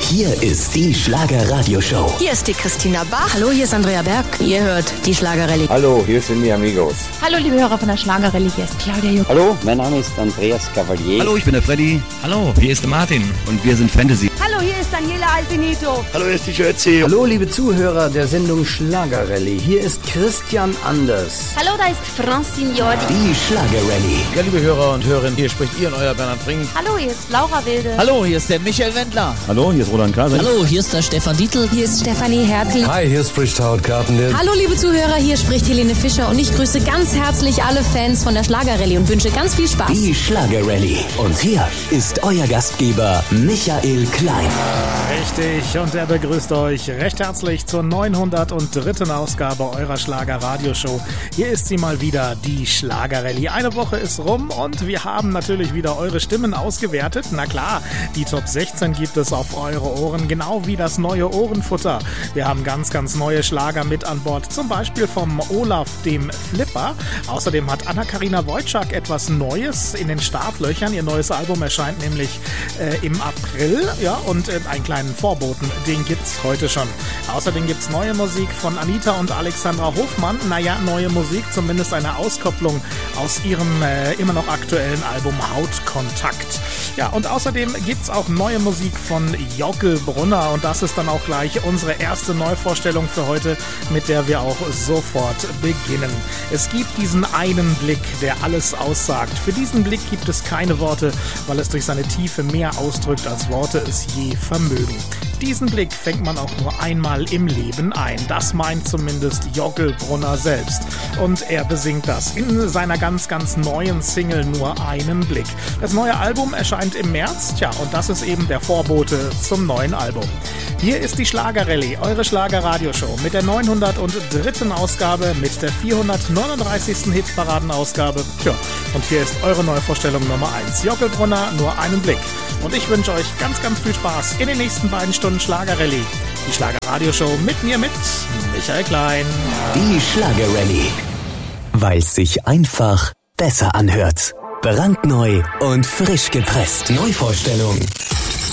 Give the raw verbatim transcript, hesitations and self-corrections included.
Hier ist die Schlager-Radio-Show. Hier ist die Christina Bach. Hallo, hier ist Andrea Berg. Ihr hört die Schlager-Rallye. Hallo, hier sind die Amigos. Hallo, liebe Hörer von der Schlager-Rallye. Hier ist Claudia Juck. Hallo, mein Name ist Andreas Cavalier. Hallo, ich bin der Freddy. Hallo, hier ist der Martin und wir sind Fantasy. Hallo, hier ist Daniela Alfinito. Hallo, hier ist die Schötzi. Hallo, liebe Zuhörer der Sendung Schlager-Rallye. Hier ist Christian Anders. Hallo, da ist Francine Jordi. Die Schlager-Rallye. Ja, liebe Hörer und Hörerinnen, hier spricht ihr euer Bernhard Brink. Hallo, hier ist Laura Wilde. Hallo, hier ist der Michael Wendler. Hallo, hier ist Roland Kaiser. Hallo, hier ist der Stefan Dietl. Hier ist Stefanie Hertel. Hi, hier spricht Howard Carpenter. Hallo, liebe Zuhörer, hier spricht Helene Fischer und ich grüße ganz herzlich alle Fans von der Schlager-Rallye und wünsche ganz viel Spaß. Die Schlager-Rallye. Und hier ist euer Gastgeber Michael Klein. Richtig, und er begrüßt euch recht herzlich zur neunhundertdritten Ausgabe eurer Schlager-Radio-Show. Hier ist sie mal wieder, die Schlager-Rallye. Eine Woche ist rum und wir haben natürlich wieder eure Stimmen ausgewertet. Na klar, die Top sechzehn gibt es auf eure Ohren, genau wie das neue Ohrenfutter. Wir haben ganz, ganz neue Schlager mit an Bord, zum Beispiel vom Olaf, dem Flipper. Außerdem hat Anna-Karina Wojcik etwas Neues in den Startlöchern. Ihr neues Album erscheint nämlich äh, im April, ja, und äh, einen kleinen Vorboten, den gibt's heute schon. Außerdem gibt's neue Musik von Anita und Alexandra Hofmann. Naja, neue Musik, zumindest eine Auskopplung aus ihrem äh, immer noch aktuellen Album Hautkontakt. Ja, und außerdem gibt's auch neue Musik von Jockel Brunner und das ist dann auch gleich unsere erste Neuvorstellung für heute, mit der wir auch sofort beginnen. Es gibt diesen einen Blick, der alles aussagt. Für diesen Blick gibt es keine Worte, weil es durch seine Tiefe mehr ausdrückt, als Worte es je vermögen. Diesen Blick fängt man auch nur einmal im Leben ein. Das meint zumindest Jockel Brunner selbst. Und er besingt das in seiner ganz, ganz neuen Single Nur einen Blick. Das neue Album erscheint im März. Tja, und das ist eben der Vorbote zum neuen Album. Hier ist die Schlager-Rallye, eure Schlager-Radio-Show mit der neunhundertdritten Ausgabe, mit der vierhundertneununddreißigsten Hitparaden-Ausgabe. Tja, und hier ist eure Neuvorstellung Nummer eins. Jockel Brunner, Nur einen Blick. Und ich wünsche euch ganz, ganz viel Spaß in den nächsten beiden Stunden Schlager-Rallye. Die Schlager-Radio-Show mit mir, mit Michael Klein. Die Schlager-Rallye. Weil es sich einfach besser anhört. Brandneu und frisch gepresst. Neuvorstellung